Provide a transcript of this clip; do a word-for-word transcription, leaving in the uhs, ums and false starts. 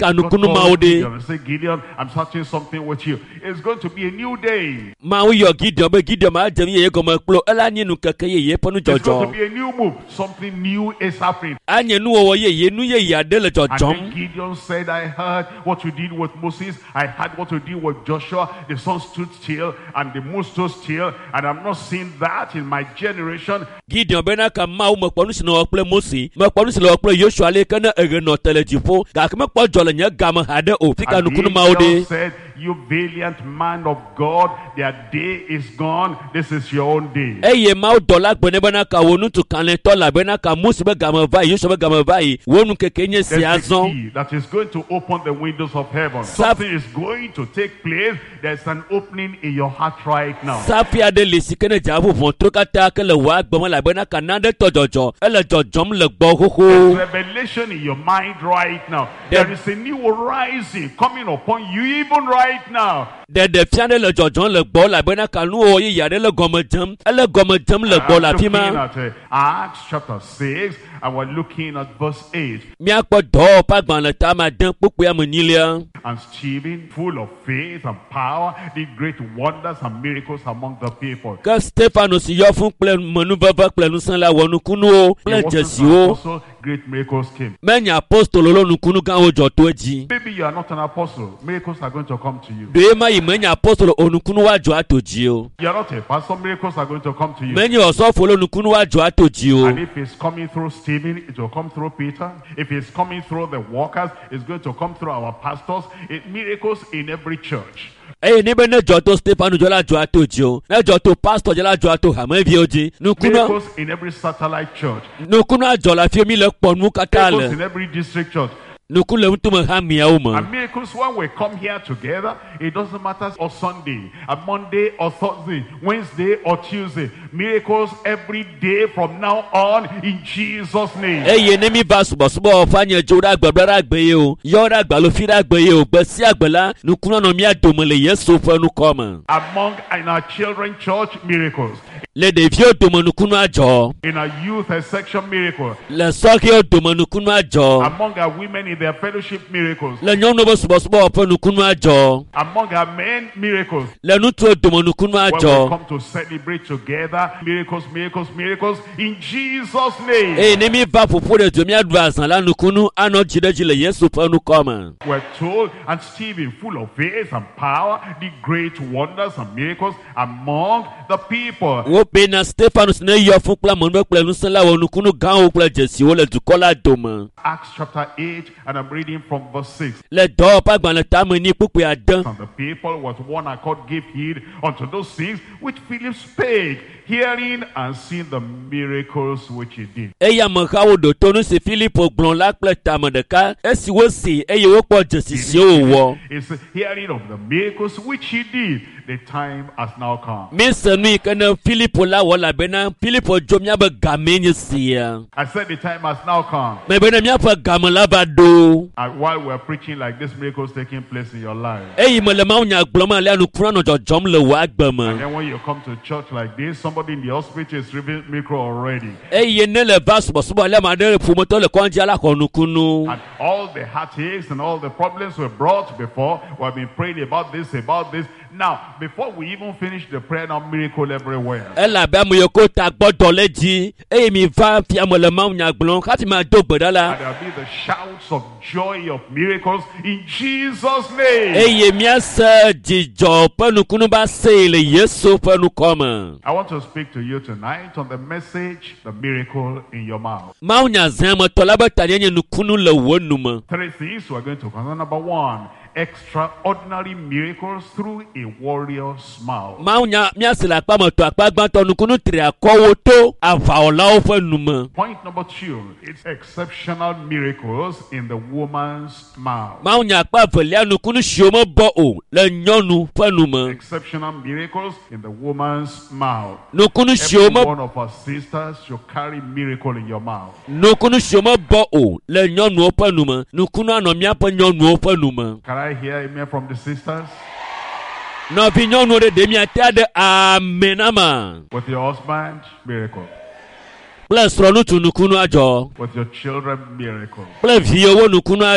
fika nukunu maude. Say, Gideon, I'm starting something with you. It's going to be a new day. Mau yo Gideon be Gideon ma jemi ye ko ma klo ela ni nu keke ye ye ponu jojo. It's going to be a new move. Something new is happening. Anye nu wo ye ye nu ye ya de le jojo. And then Gideon said, I heard what you did with Moses. I heard what you did with Joshua. The sun stood still and the moon stood still. And I'm not seeing that in my generation. Gideon be na ka mau mo ponu sino okple Moses. Mo ponu sino okple Joshua le kana ege no telejifo. Ga ka mo po jole nya ga ma hade o fika nukunu maude. Said, you valiant man of God, their day is gone. This is your own day. Eye mau dola gbene bana ka wonu tu kanle to la bena ka Moses be ga ma vai Joshua be ga ma vai wonu keke nye si azon. That is going to open the windows of heaven. Something is going to take place. There's an opening in your heart right now. Sapia de lisikene jabu von trokata ke le wa gbemo la bena ka nande tojojo ele jojom le gbo hoho. Revelation in your mind right now. There is a new rising coming upon you even right now. De de fiane le jojon le gbo la bena ka nu o ye yade le gomejam ele gomejam le gbo la fima. I'm looking at uh, Acts chapter six and we're looking at verse eight. Mi akpo do pa gban le ta ma den popo ya monilia. And Stephen, full of faith and power, did great wonders and miracles among the people. Que Stephanus yo fun ple monu baba ple nu san la wonu kunu o ple jesi o. Also, great miracles came. Menya apostle lo nu kunu kan o jo to eji. Maybe you are not an apostle. Miracles are going to come to you. Do ma yi menya apostle onu kunu wa jo atoji o. You are not a pastor. Miracles are going to come to you. Menya osofo lo nu kunu wa jo atoji o. And if it's coming through Stephen, it will come through Peter. If it's coming through the workers, it's going to come through our pastors. It miracles in every church. Eh ni be ne jo to Stephen jo la jo atoji o. Ne jo to pastor jo la jo ato ha ma vi oji. Nu kunu miracles in every satellite church. Nu kunu ajo la fi mi le ponu kata le. Miracles in every district church. Nu kunu le mtu ma ha mi o ma. And miracles when we come here together, it doesn't matter or Sunday, a Monday or Thursday, Wednesday or Tuesday. Miracles every day from now on in Jesus' name. Eh ye ne mi ba subo subo fanye jo da gbara ra gbe ye o. Yo da gba lo fi da gbe ye o. Gbe si agbala nu kunu no mi adomole Yesu fa nu come. Among in our children church miracles. Le de vieux domonu kunu ajo. In our youth section miracle. Le soki o domonu kunu ajo. Among our women in their fellowship miracles. Le nyono bo subo subo fa nu kunu ajo. Among our men miracles. Le nu tu domonu kunu ajo. When we come to celebrate together, miracles, miracles, miracles in Jesus' name. Eh ne mi ba popo de domi adu azan la nu kunu ano jide jile Yesu fa nu come. We're told, and Stephen, full of faith and power, did great wonders and miracles among the people. Wo pe na Stephanus ne yo fun pla mon be pla nu san la wonu kunu gan o pla jesi wo le dukola doma. Acts chapter eight, and I'm reading from verse six. Le do pa gban le ta mo ni pupu adan. And the people with one accord gave heed unto those things which Philip spake, hearing and seeing the miracles which he did. E ya mo ka wo do tonu se Philip ogbon la ple ta mo de ka e si wo si e ye wo po jesi si o wo. It's hearing of the miracles which he did. The time has now come. Me se nu kana Philip la wo la bena Philip jomya be gamenye si ya. I said the time has now come. Me bena mi afa gamala ba do. And while we're preaching like this, miracles taking place in your life. E yi mo le ma unya gloma le anu kura no jojom le wa gbama. And then when you come to church like this, somebody in the hospital is receiving miracle already. E yi ne le va subo subo le ma de fu moto le konji ala konu kunu. And all the heartaches and all the problems were brought before. We've been praying about this, about this. Now, before we even finish the prayer, now miracle everywhere. Ela ba mo yoko ta gbodo leji. E mi va fi amo le ma unya glon ka fi ma do gbodala. And there'll be the shouts of joy of miracles in Jesus' name. E ye mi asa jijo panu kunu ba se le Yesu panu come. I want to speak to you tonight on the message, the miracle in your mouth. Ma unya zema to la ba tanye nu kunu le wonu ma. Three things we're going to consider. Number one, extraordinary miracles through a warrior's mouth. Maunya miasila pa moto akpagban tonu kunu tri akowo to ava ola o fe numa. Point number two, it's exceptional miracles in the woman's mouth. Maunya pa velia nu kunu shiomo bo o le nyonu fe numa. Exceptional miracles in the woman's mouth. Nu kunu Every shiomo one of our sisters should carry miracle in your mouth. nu kunu shiomo bo o le nyonu o fe numa. Nu kunu anomia pa nyonu o fe numa. Can I hear amen from the sisters? No fi nyonu de demi atade amenama. With your husband, miracle. Bless ronu tu nu kunu ajo. With your children, miracle. Bless vie wo nu kunu